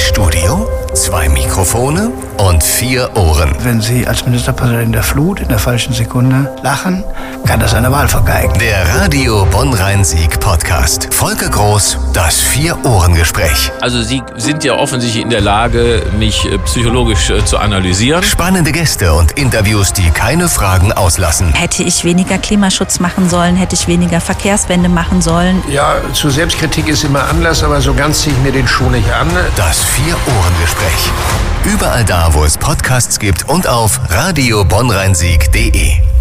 Studio, 2 Mikrofone und 4 Ohren. Wenn Sie als Ministerpräsident der Flut in der falschen Sekunde lachen, kann das eine Wahl vergeigen. Der Radio Bonn-Rhein-Sieg-Podcast. Volker Groß, das 4-Ohren-Gespräch. Also Sie sind ja offensichtlich in der Lage, mich psychologisch zu analysieren. Spannende Gäste und Interviews, die keine Fragen auslassen. Hätte ich weniger Klimaschutz machen sollen? Hätte ich weniger Verkehrswende machen sollen? Ja, zu Selbstkritik ist immer Anlass, aber so ganz ziehe ich mir den Schuh nicht an. Das 4-Ohren-Gespräch. Überall da, wo es Podcasts gibt und auf radiobonnrheinsieg.de.